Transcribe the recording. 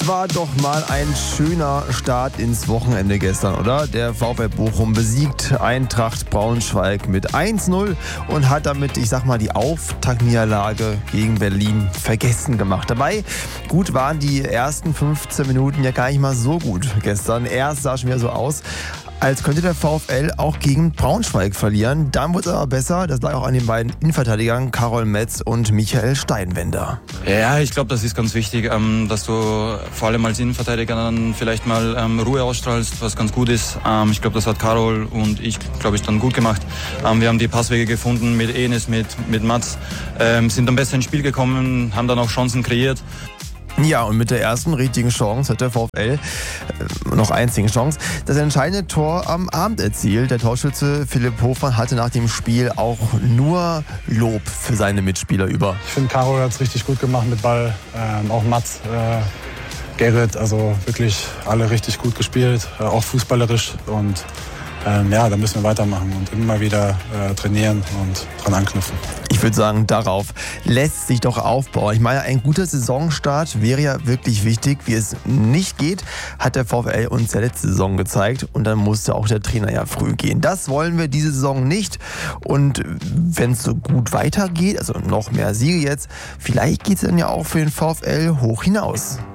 war doch mal ein schöner Start ins Wochenende gestern, oder? Der VfL Bochum besiegt Eintracht Braunschweig mit 1-0 und hat damit, ich sag mal, die Auftaktniederlage gegen Berlin vergessen gemacht. Dabei, gut, waren die ersten 15 Minuten ja gar nicht mal so gut gestern. Erst sah es schon wieder so aus, als könnte der VfL auch gegen Braunschweig verlieren. Dann wurde es aber besser. Das lag auch an den beiden Innenverteidigern Karol Metz und Michael Steinwender. Ja, ich glaube, das ist ganz wichtig, dass du vor allem als Innenverteidiger dann vielleicht mal Ruhe ausstrahlst, was ganz gut ist. Ich glaube, das hat Karol und ich, glaube ich, dann gut gemacht. Wir haben die Passwege gefunden mit Enes, mit Mats, sind dann besser ins Spiel gekommen, haben dann auch Chancen kreiert. Ja, und mit der ersten richtigen Chance hat der VfL, noch einzigen Chance, das entscheidende Tor am Abend erzielt. Der Torschütze Philipp Hofmann hatte nach dem Spiel auch nur Lob für seine Mitspieler über. Ich finde, Karol hat es richtig gut gemacht mit Ball, auch Mats, Gerrit, also wirklich alle richtig gut gespielt, auch fußballerisch. Und da müssen wir weitermachen und immer wieder trainieren und dran anknüpfen. Ich würde sagen, darauf lässt sich doch aufbauen. Ich meine, ein guter Saisonstart wäre ja wirklich wichtig. Wie es nicht geht, hat der VfL uns ja letzte Saison gezeigt. Und dann musste auch der Trainer ja früh gehen. Das wollen wir diese Saison nicht. Und wenn es so gut weitergeht, also noch mehr Siege jetzt, vielleicht geht es dann ja auch für den VfL hoch hinaus.